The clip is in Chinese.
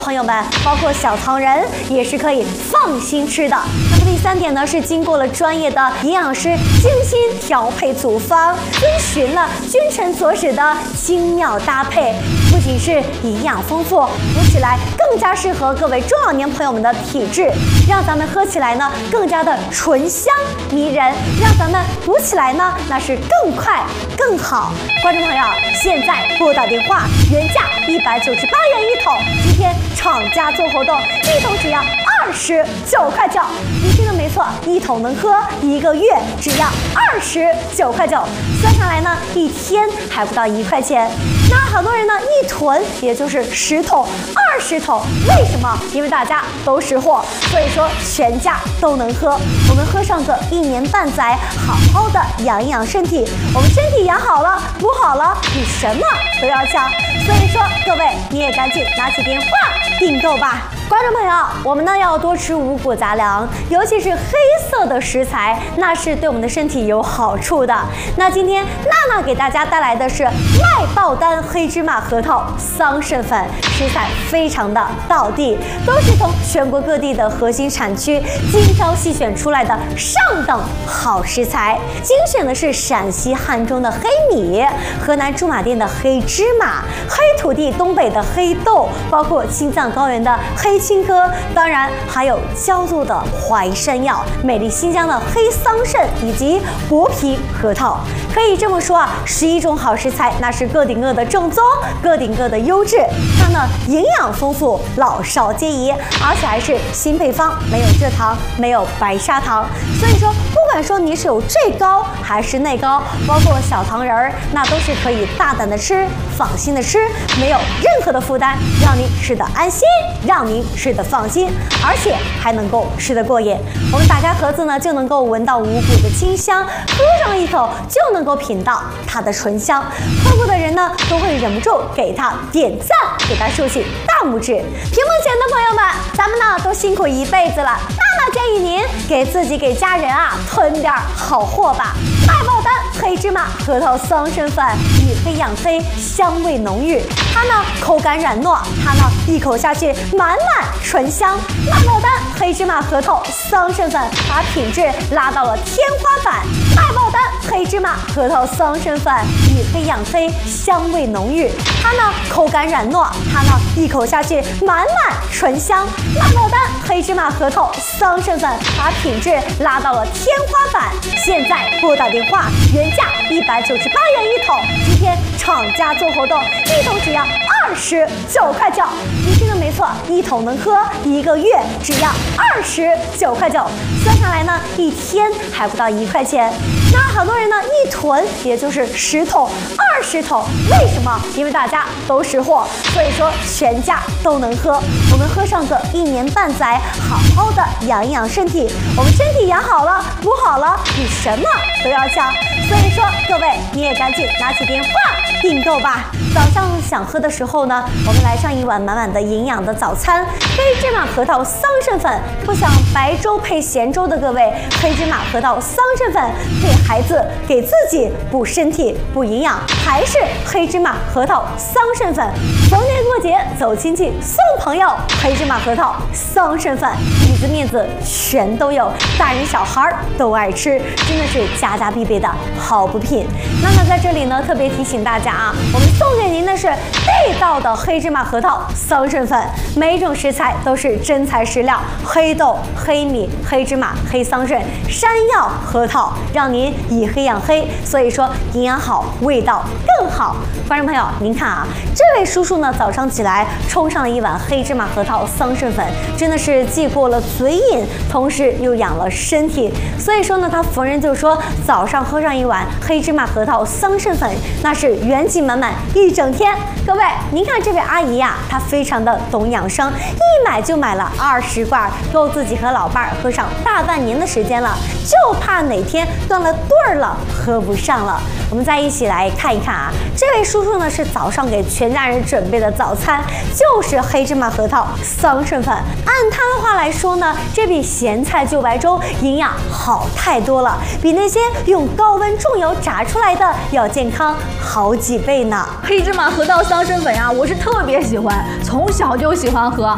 朋友们，包括小糖人也是可以放心吃的。那么第3点呢，是经过了专业的营养师精心调配组方，遵循了君臣佐使的精妙搭配，不仅是营养丰富，补起来更加适合各位中老年朋友们的体质，让咱们喝起来呢更加的醇香迷人，让咱们补起来呢那是更快更好。观众朋友，现在拨打电话，原价198元一桶，今天厂家做活动，一桶只要29块9。你听的没错，一桶能喝1个月，只要29块9，算下来呢1天还不到1块钱。那好多人呢一囤也就是10桶、20桶，为什么？因为大家都识货，所以说全家都能喝。我们喝上个1年半载，好好的养一养身体。我们身体养好了，补好了，比什么都要强。所以说各位，你也赶紧拿起电话订购吧。观众朋友，我们呢要多吃五谷杂粮，尤其是黑色的食材，那是对我们的身体有好处的。那今天娜娜给大家带来的是麦爆丹黑芝麻核桃桑葚粉，食材非常的道地，都是从全国各地的核心产区精挑细选出来的上等好食材。精选的是陕西汉中的黑米，河南驻马店的黑芝麻，黑土地东北的黑豆，包括青藏高原的黑青稞，当然还有焦作的淮山药，美丽新疆的黑桑葚以及薄皮核桃。可以这么说啊，11种好食材，那是个顶个的正宗，个顶个的优质。它呢营养丰富，老少皆宜，而且还是新配方，没有蔗糖，没有白砂糖。所以说，不管说你是有赘高还是内高，包括小糖人儿，那都是可以大胆的吃，放心的吃，没有任何的负担，让你吃得安心，让您吃得放心，而且还能够吃得过瘾。我们打开盒子呢，就能够闻到五谷的清香，喝上一口就能够品到它的醇香。喝过的人呢，都会忍不住给它点赞，给它竖起大拇指。屏幕前的朋友们，咱们呢都辛苦一辈子了，娜娜建议您给自己给家人啊囤点好货吧。麦爆丹黑芝麻核桃桑葚粉，以黑养黑，香味浓郁。它呢口感软糯，它呢一口下去满满醇香。麦爆丹黑芝麻核桃桑葚粉把品质拉到了天花板。麦爆丹黑芝麻核桃桑葚粉，以黑养黑，香味浓郁。它呢口感软糯，它呢一口下去满满醇香。麦爆丹黑芝麻核桃桑葚粉把品质拉到了天花板。现在拨打电话，原价198元一桶，今天厂家做活动，一桶只要29块9。你听的没错，一桶能喝1个月，只要29块9，算下来呢1天还不到1块钱。那好多人呢一囤也就是10桶、20桶，为什么？因为大家都识货，所以说全家都能喝。我们喝上个1年半载，好好的养一养身体。我们身体养好了，补好了，比什么都要强。所以说各位，你也赶紧拿起电话订购吧。早上想喝的时候呢，我们来上一碗满满的营养的早餐，黑芝麻核桃桑葚粉。不想白粥配咸粥的各位，黑芝麻核桃桑葚粉给孩子给自己补身体补营养，还是黑芝麻核桃桑葚粉。逢年过节走亲戚送朋友，黑芝麻核桃桑葚粉，里子面子全都有，大人小孩都爱吃，真的是家家必备的好补品。那么在这里呢，特别提醒大家啊，我们送给您的是地道的黑芝麻核桃桑葚粉，每一种食材都是真材实料，黑豆、黑米、黑芝麻、黑桑葚、山药、核桃，让您以黑养黑，所以说营养好，味道更好。观众朋友，您看啊，这位叔叔呢，早上起来冲上了一碗黑芝麻核桃桑葚粉，真的是既过了嘴瘾，同时又养了身体。所以说呢，他逢人就说早上喝上一碗黑芝麻核桃桑葚粉，那是元气满满一整天。各位，您看这位阿姨呀，她非常的懂养生，一买就买了20罐，够自己和老伴儿喝上大半年的时间了，就怕哪天断了队儿了，喝不上了。我们再一起来看一看啊，这位叔叔呢是早上给全家人准备的早餐，就是黑芝麻核桃桑葚粉。按他的话来说呢，这比咸菜就白粥营养好太多了，比那些用高温重油炸出来的要健康好几倍呢。 黑芝麻核桃桑葚粉呀，我是特别喜欢，从小就喜欢喝。